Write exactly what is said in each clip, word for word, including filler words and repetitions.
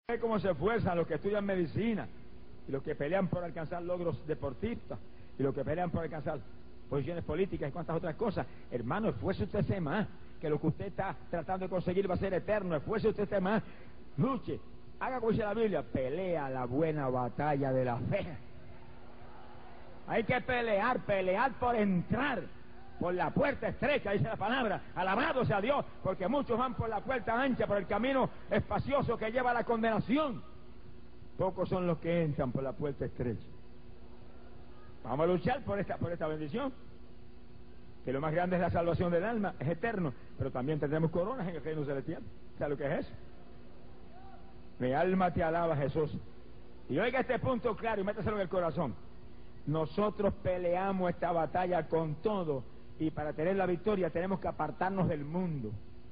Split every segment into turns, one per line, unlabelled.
Ve cómo se esfuerzan los que estudian medicina y los que pelean por alcanzar logros deportistas y los que pelean por alcanzar posiciones políticas y cuantas otras cosas. Hermano, esfuerce usted más, que lo que usted está tratando de conseguir va a ser eterno. Esfuerce usted más, luche, haga como dice la Biblia, pelea la buena batalla de la fe. Hay que pelear, pelear por entrar por la puerta estrecha, dice la palabra. Alabado sea Dios, porque muchos van por la puerta ancha, por el camino espacioso que lleva a la condenación. Pocos son los que entran por la puerta estrecha. Vamos a luchar por esta, por esta bendición, que lo más grande es la salvación del alma, es eterno, pero también tendremos coronas en el reino celestial. ¿Sabes lo que es eso? Mi alma te alaba, Jesús. Y oiga este punto claro y métaselo en el corazón. Nosotros peleamos esta batalla con todo, y para tener la victoria tenemos que apartarnos del mundo.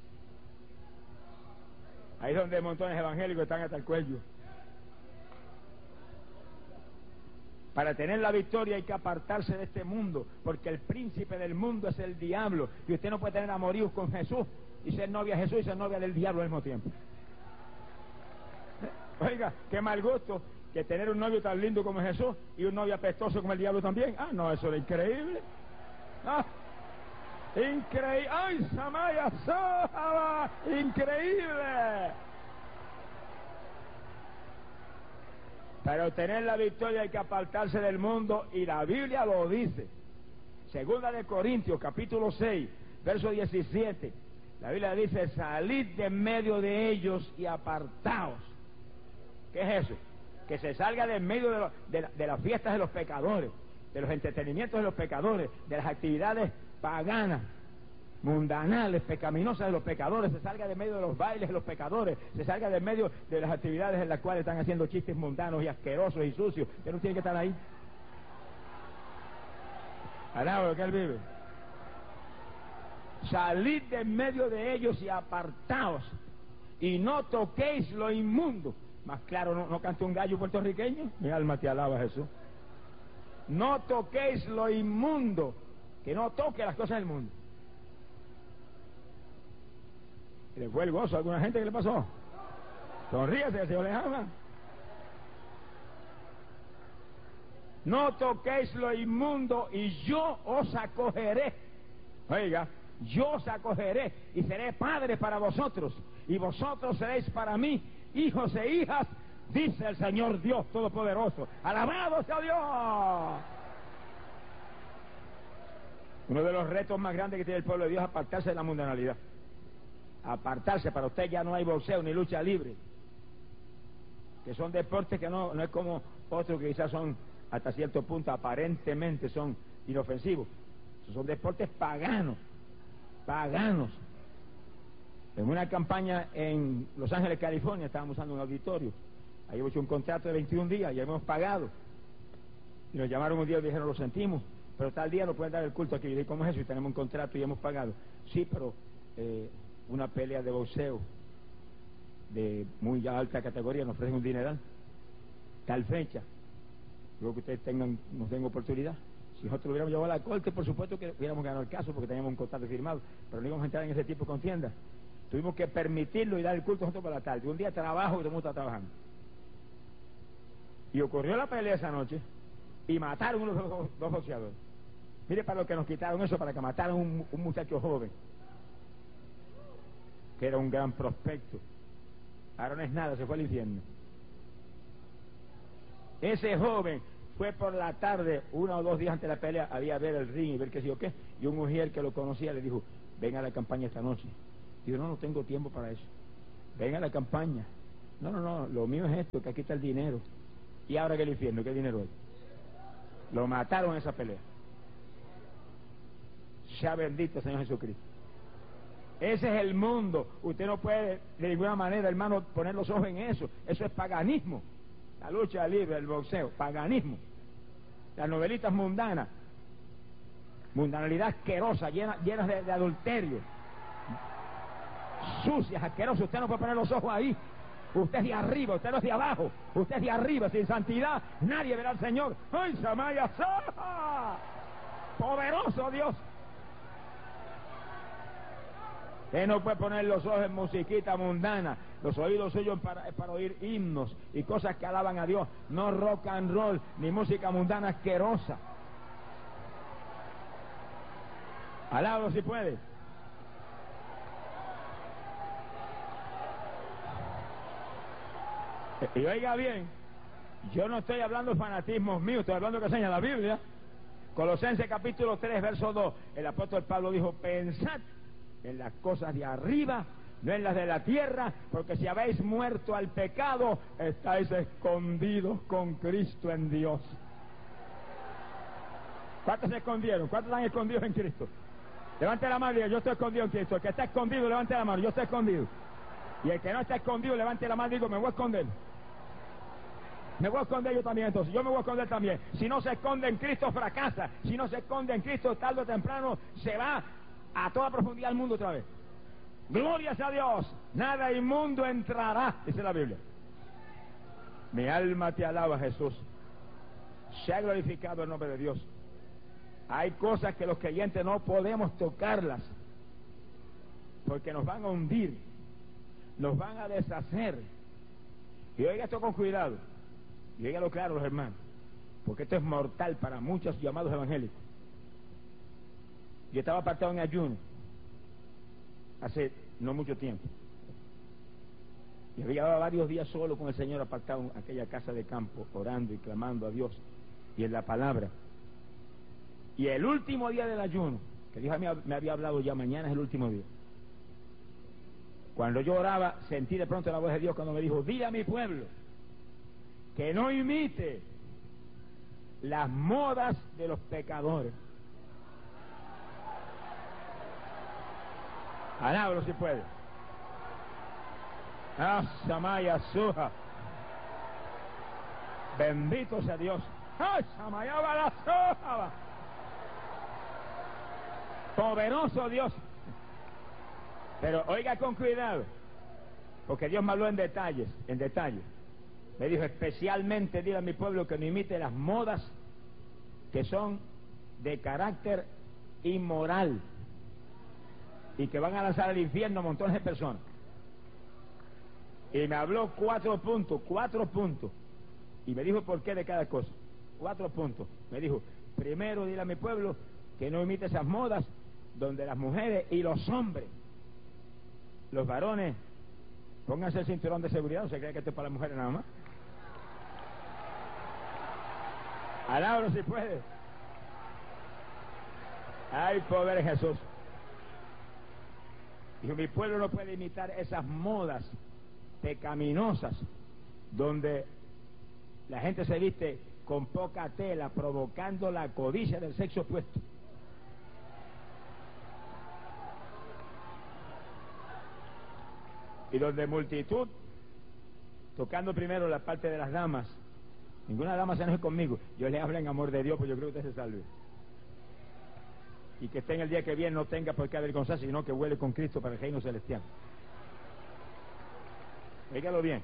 Ahí es donde montones evangélicos están hasta el cuello. Para tener la victoria hay que apartarse de este mundo, porque el príncipe del mundo es el diablo, y usted no puede tener amoríos con Jesús y ser novia de Jesús y ser novia del diablo al mismo tiempo. Oiga, qué mal gusto que tener un novio tan lindo como Jesús y un novio apestoso como el diablo también. Ah, no, eso es increíble. Ah, increíble. ¡Ay, Samaya Sahaba! ¡Increíble! Para obtener la victoria hay que apartarse del mundo, y la Biblia lo dice. Segunda de Corintios, capítulo seis, verso diecisiete. La Biblia dice: salid de en medio de ellos y apartaos. ¿Qué es eso? Que se salga de en medio de, lo, de, la, de las fiestas de los pecadores, de los entretenimientos de los pecadores, de las actividades paganas, mundanales, pecaminosas de los pecadores, se salga de medio de los bailes de los pecadores, se salga de medio de las actividades en las cuales están haciendo chistes mundanos y asquerosos y sucios. Usted no tiene que estar ahí. Alaba lo que él vive. Salid de en medio de ellos y apartaos, y no toquéis lo inmundo. Más claro, ¿no, no canta un gallo puertorriqueño? Mi alma te alaba, Jesús. No toquéis lo inmundo, que no toque las cosas del mundo. ¿Le fue el gozo a alguna gente que le pasó? Sonríase, el Señor les ama. No toquéis lo inmundo, y yo os acogeré. Oiga, yo os acogeré y seré padre para vosotros, y vosotros seréis para mí hijos e hijas, dice el Señor Dios Todopoderoso. ¡Alabado sea Dios! Uno de los retos más grandes que tiene el pueblo de Dios es apartarse de la mundanalidad. Apartarse. Para usted ya no hay boxeo ni lucha libre, que son deportes que no, no es como otros que quizás son hasta cierto punto aparentemente son inofensivos. Son deportes paganos, paganos. En una campaña en Los Ángeles, California, estábamos usando un auditorio. Ahí hemos hecho un contrato de veintiún días y hemos pagado. Y nos llamaron un día y dijeron: lo sentimos, pero tal día no pueden dar el culto aquí. Y yo dije: ¿cómo es eso? Y tenemos un contrato y hemos pagado. Sí, pero eh, una pelea de boxeo de muy alta categoría nos ofrecen un dineral. Tal fecha. Luego que ustedes tengan, nos den oportunidad. Si nosotros lo hubiéramos llevado a la corte, por supuesto que hubiéramos ganado el caso, porque teníamos un contrato firmado, pero no íbamos a entrar en ese tipo de contienda. Tuvimos que permitirlo y dar el culto nosotros por la tarde. Un día trabajo y todo el mundo está trabajando. Y ocurrió la pelea esa noche y mataron unos dos, dos boxeadores. Mire para lo que nos quitaron eso, para que mataran un, un muchacho joven, que era un gran prospecto. Ahora no es nada, se fue al infierno. Ese joven fue por la tarde, uno o dos días antes de la pelea, había a ver el ring y ver qué sé yo qué, y un mujer que lo conocía le dijo: ven a la campaña esta noche. Digo: no, no tengo tiempo para eso. Ven a la campaña. No, no, no, lo mío es esto, que aquí está el dinero. Y ahora que el infierno, ¿qué dinero es? Lo mataron en esa pelea. Sea bendito Señor Jesucristo. Ese es el mundo. Usted no puede de ninguna manera, hermano, poner los ojos en eso. Eso es paganismo. La lucha libre, el boxeo, paganismo. Las novelitas mundanas, mundanalidad asquerosa, llenas llena de, de adulterio, sucias, asquerosas. Usted no puede poner los ojos ahí. Usted es de arriba, usted no es de abajo. Usted es de arriba. Sin santidad nadie verá al Señor. ¡Ay, Samaya Saha! ¡Poderoso Dios! Usted no puede poner los ojos en musiquita mundana. Los oídos suyos para, para oír himnos y cosas que alaban a Dios. No rock and roll, ni música mundana asquerosa. Alábalo si puede. Y oiga bien, yo no estoy hablando de fanatismos míos, estoy hablando de que enseña la Biblia. Colosenses capítulo tres, verso dos, el apóstol Pablo dijo: pensad en las cosas de arriba, no en las de la tierra, porque si habéis muerto al pecado, estáis escondidos con Cristo en Dios. ¿Cuántos se escondieron? ¿Cuántos están escondidos en Cristo? Levante la mano y diga: yo estoy escondido en Cristo. El que está escondido, levante la mano: yo estoy escondido. Y el que no está escondido, levante la mano y digo: me voy a esconder. Me voy a esconder yo también, entonces. Yo me voy a esconder también. Si no se esconde en Cristo, fracasa. Si no se esconde en Cristo, tarde o temprano, se va a toda profundidad al mundo otra vez. Glorias a Dios. Nada inmundo entrará, dice la Biblia. Mi alma te alaba, Jesús. Se ha glorificado el nombre de Dios. Hay cosas que los creyentes no podemos tocarlas, porque nos van a hundir, nos van a deshacer. Y oiga esto con cuidado, y óigalo claro, los hermanos, porque esto es mortal para muchos llamados evangélicos. Yo estaba apartado en ayuno hace no mucho tiempo, y había varios días solo con el Señor, apartado en aquella casa de campo, orando y clamando a Dios y en la palabra. Y el último día del ayuno, que Dios me había hablado ya: mañana es el último día. Cuando yo oraba, sentí de pronto la voz de Dios cuando me dijo: di a mi pueblo que no imite las modas de los pecadores. Alábalo si puede. Ah, Samaya Suja. Bendito sea Dios. Ah, Samaya Balasoja. Poderoso Dios. Pero oiga con cuidado, porque Dios me habló en detalles, en detalles. Me dijo: especialmente dile a mi pueblo que no imite las modas que son de carácter inmoral y que van a lanzar al infierno a montones de personas. Y me habló cuatro puntos, cuatro puntos, y me dijo por qué de cada cosa. Cuatro puntos. Me dijo: primero, dile a mi pueblo que no imite esas modas donde las mujeres y los hombres, los varones, pónganse el cinturón de seguridad. No se cree que esto es para las mujeres nada más. Alábalo si puede. Hay poder en Jesús. Dijo: mi pueblo no puede imitar esas modas pecaminosas donde la gente se viste con poca tela, provocando la codicia del sexo opuesto. Y donde multitud, tocando primero la parte de las damas. Ninguna dama se enoje conmigo, yo le hablo en amor de Dios, pues yo creo que usted se salve. Y que esté en el día que viene, no tenga por qué avergonzarse, sino que huele con Cristo para el reino celestial. Dígalo bien.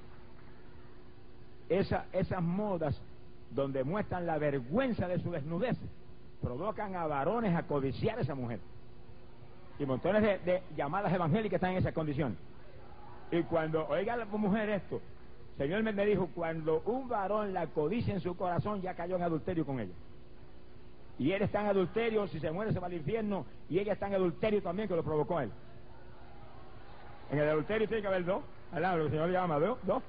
Esa, esas modas donde muestran la vergüenza de su desnudez provocan a varones a codiciar a esa mujer. Y montones de, de llamadas evangélicas están en esa condición. Y cuando oiga la mujer esto, el Señor me dijo: cuando un varón la codicia en su corazón, ya cayó en adulterio con ella. Y él está en adulterio, si se muere se va al infierno, y ella está en adulterio también, que lo provocó él. En el adulterio tiene que haber dos. Alá, lo que el Señor llama dos, dos.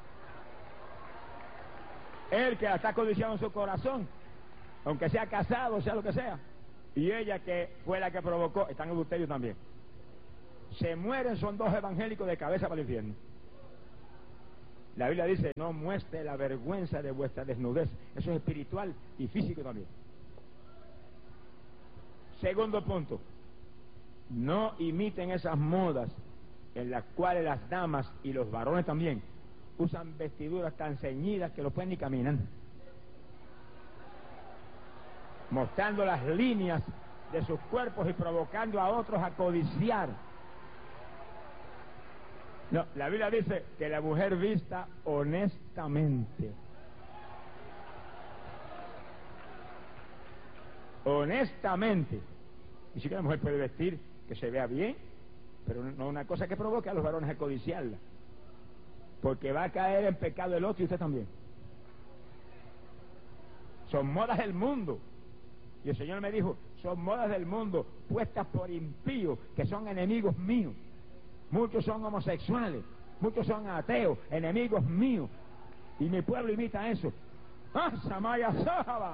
Él que la está codiciando en su corazón, aunque sea casado, sea lo que sea, y ella que fue la que provocó, está en adulterio también. Se mueren, son dos evangélicos de cabeza para el infierno. La Biblia dice: no muestre la vergüenza de vuestra desnudez. Eso es espiritual y físico también. Segundo punto: no imiten esas modas en las cuales las damas y los varones también usan vestiduras tan ceñidas que no pueden ni caminar, mostrando las líneas de sus cuerpos y provocando a otros a codiciar. No, la Biblia dice que la mujer vista honestamente. Honestamente. Y si que la mujer puede vestir que se vea bien, pero no una cosa que provoque a los varones a codiciarla, porque va a caer en pecado el otro y usted también. Son modas del mundo, y el Señor me dijo, son modas del mundo puestas por impíos que son enemigos míos. Muchos son homosexuales, muchos son ateos, enemigos míos, y mi pueblo imita eso. ¡Ah, Samaya Sahaba!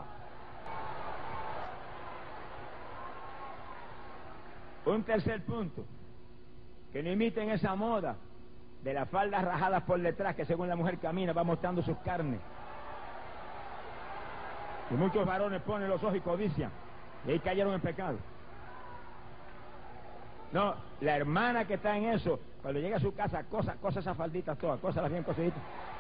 Un tercer punto, que no imiten esa moda de las faldas rajadas por detrás, que según la mujer camina va mostrando sus carnes. Y muchos varones ponen los ojos y codician, y ahí cayeron en pecado. No, la hermana que está en eso, cuando llega a su casa, cosa, cosa esas falditas todas, cósalas bien cosiditas.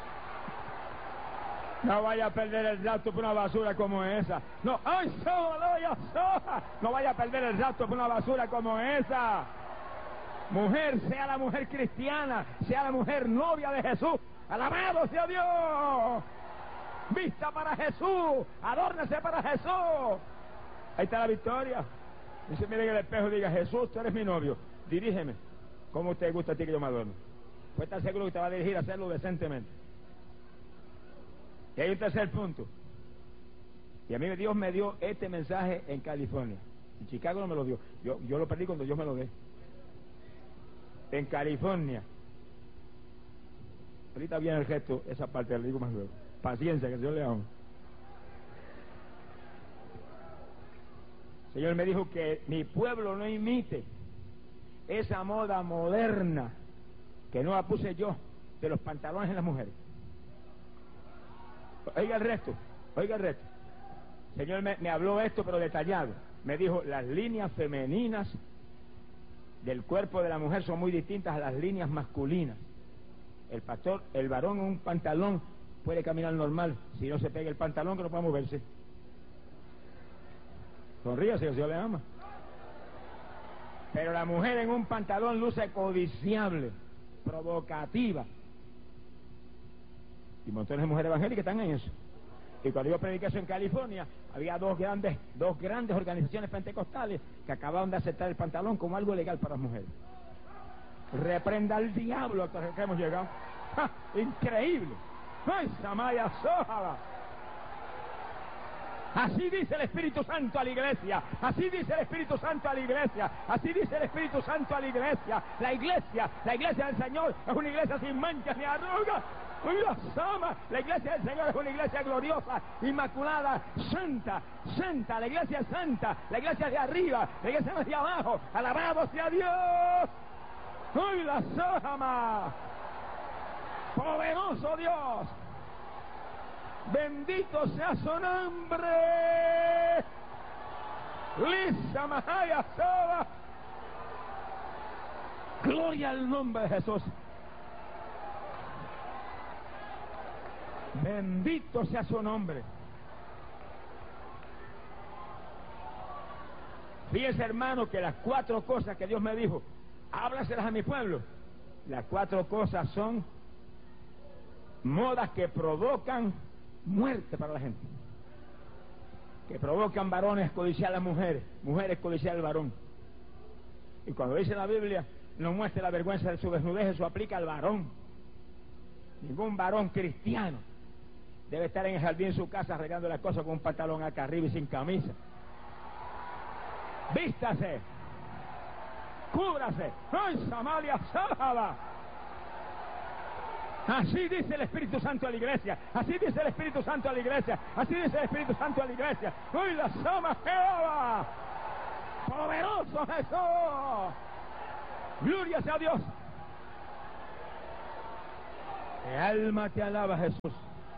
No vaya a perder el rapto por una basura como esa. No, ¡ay, sola, sola! No vaya a perder el rapto por una basura como esa. Mujer, sea la mujer cristiana, sea la mujer novia de Jesús. ¡Alabado sea Dios! Vista para Jesús, adórnese para Jesús. Ahí está la victoria. Dice, mire en el espejo y diga, Jesús, tú eres mi novio, dirígeme. ¿Cómo te gusta a ti que yo me adorne? Pues estar seguro que te va a dirigir a hacerlo decentemente. Y hay un tercer punto. Y a mí Dios me dio este mensaje en California. En Chicago no me lo dio. Yo, yo lo perdí cuando Dios me lo dé. En California. Ahorita viene el gesto, esa parte, le digo más luego. Paciencia, que el Señor le ama. El Señor me dijo que mi pueblo no imite esa moda moderna que no la puse yo, de los pantalones en las mujeres. Oiga el resto, oiga el resto. El Señor me, me habló esto, pero detallado. Me dijo, las líneas femeninas del cuerpo de la mujer son muy distintas a las líneas masculinas. El pastor, el varón en un pantalón puede caminar normal, si no se pega el pantalón que no puede moverse. Sonríase, el Señor le ama. Pero la mujer en un pantalón luce codiciable, provocativa. Y montones de mujeres evangélicas están en eso. Y cuando yo prediqué eso en California, había dos grandes, dos grandes organizaciones pentecostales que acababan de aceptar el pantalón como algo legal para las mujeres. Reprenda al diablo hasta que hemos llegado. ¡Ja! Increíble. ¡Ay, Samaya Sójala! Así dice el Espíritu Santo a la iglesia. Así dice el Espíritu Santo a la iglesia. Así dice el Espíritu Santo a la iglesia. La iglesia, la iglesia del Señor es una iglesia sin manchas ni arrugas. La iglesia del Señor es una iglesia gloriosa, inmaculada, santa, santa. La iglesia es santa. La iglesia es de arriba. La iglesia no es de abajo. Alabado sea Dios. ¡Uy, la Sójama! Poderoso Dios. Bendito sea su nombre. Lisa Mahaya Soba. Gloria al nombre de Jesús. Bendito sea su nombre. Fíjese, hermano, que las cuatro cosas que Dios me dijo, háblaselas a mi pueblo. Las cuatro cosas son modas que provocan muerte para la gente, que provocan varones codiciar a las mujeres, mujeres codiciar al varón. Y cuando dice la Biblia, no muestre la vergüenza de su desnudez, eso aplica al varón. Ningún varón cristiano debe estar en el jardín de su casa regando las cosas con un pantalón acá arriba y sin camisa. Vístase, cúbrase. ¡Ay, Samaria Sábala! Así dice el Espíritu Santo a la iglesia. Así dice el Espíritu Santo a la iglesia. Así dice el Espíritu Santo a la iglesia. ¡Uy, la Sama Jehová! ¡Poderoso Jesús! ¡Gloria sea Dios! Mi alma te alaba, Jesús.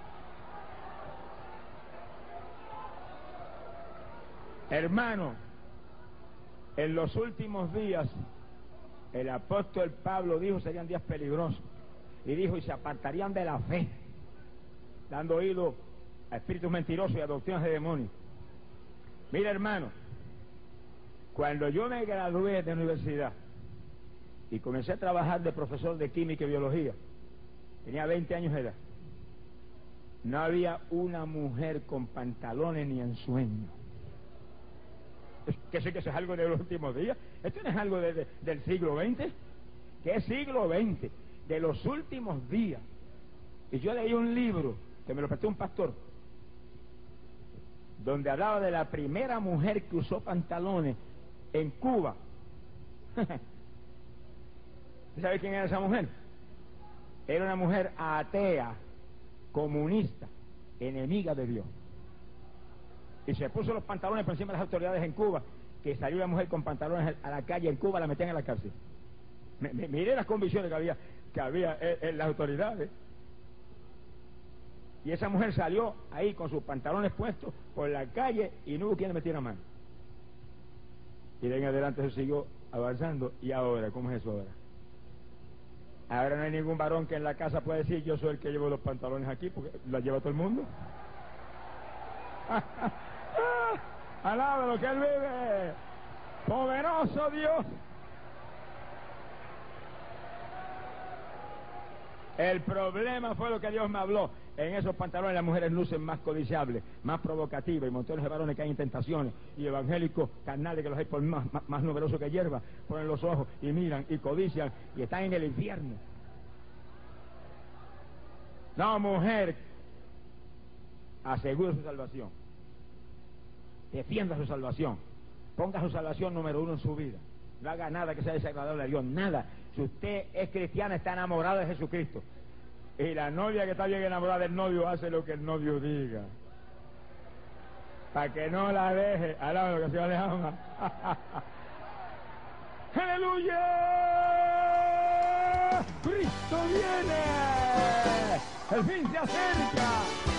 Hermano, en los últimos días, el apóstol Pablo dijo serían días peligrosos. Y dijo, y se apartarían de la fe, dando oído a espíritus mentirosos y a doctrinas de demonios. Mira, hermano, cuando yo me gradué de universidad y comencé a trabajar de profesor de química y biología, tenía veinte años de edad, no había una mujer con pantalones ni en sueño. ¿Que sé que eso es algo de los últimos días? Esto no es algo de, de, del siglo veinte. que es siglo veinte, de los últimos días. Y yo leí un libro, que me lo prestó un pastor, donde hablaba de la primera mujer que usó pantalones en Cuba. ¿Sabe quién era esa mujer? Era una mujer atea, comunista, enemiga de Dios. Y se puso los pantalones por encima de las autoridades en Cuba, que salió la mujer con pantalones a la calle en Cuba, la metían en la cárcel. Me, me, miré las convicciones que había, que había en, en las autoridades. Y esa mujer salió ahí con sus pantalones puestos por la calle y no hubo quien le metiera mano. Y de ahí en adelante se siguió avanzando. ¿Y ahora? ¿Cómo es eso ahora? Ahora no hay ningún varón que en la casa pueda decir: yo soy el que llevo los pantalones aquí, porque la lleva todo el mundo. Alaba lo que él vive. Poderoso Dios. El problema fue lo que Dios me habló. En esos pantalones las mujeres lucen más codiciables, más provocativas, y montones de varones que hay en tentaciones, y evangélicos carnales que los hay por más, más, más numerosos que hierba, ponen los ojos y miran y codician y están en el infierno. No, mujer, asegura su salvación, defienda su salvación, ponga su salvación número uno en su vida. No haga nada que sea desagradable a Dios, nada. Si usted es cristiana, está enamorada de Jesucristo. Y la novia que está bien enamorada del novio hace lo que el novio diga, para que no la deje. Alaba lo que se va a dejar. ¡Aleluya! ¡Cristo viene! ¡El fin se acerca!